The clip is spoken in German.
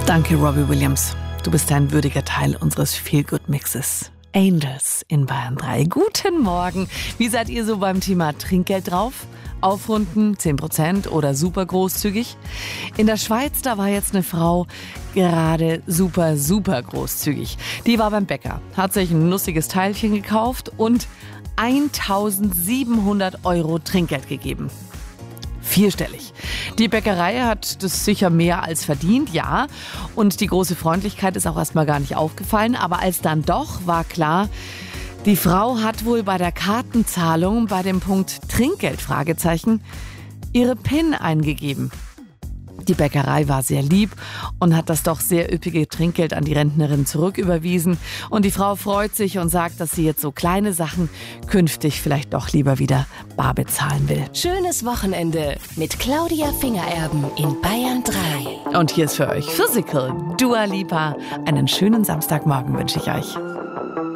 Danke, Robbie Williams. Du bist ein würdiger Teil unseres Feel-Good-Mixes. Angels in Bayern 3. Guten Morgen. Wie seid ihr so beim Thema Trinkgeld drauf? Aufrunden, 10% oder super großzügig? In der Schweiz, da war jetzt eine Frau gerade super großzügig. Die war beim Bäcker, hat sich ein lustiges Teilchen gekauft und 1.700 € Trinkgeld gegeben. Vierstellig. Die Bäckerei hat das sicher mehr als verdient, ja. Und die große Freundlichkeit ist auch erstmal gar nicht aufgefallen. Aber als dann doch war klar, die Frau hat wohl bei der Kartenzahlung bei dem Punkt Trinkgeld, Fragezeichen, ihre PIN eingegeben. Die Bäckerei war sehr lieb und hat das doch sehr üppige Trinkgeld an die Rentnerin zurücküberwiesen. Und die Frau freut sich und sagt, dass sie jetzt so kleine Sachen künftig vielleicht doch lieber wieder bar bezahlen will. Schönes Wochenende mit Claudia Fingererben in Bayern 3. Und hier ist für euch Physical, Dua Lipa. Einen schönen Samstagmorgen wünsche ich euch.